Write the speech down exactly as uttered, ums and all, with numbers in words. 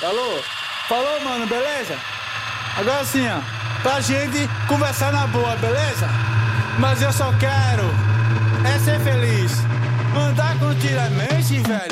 Falou? Falou, mano, beleza? Agora sim, ó, pra gente conversar na boa, beleza? Mas eu só quero é ser feliz. Andar com tiramente, velho.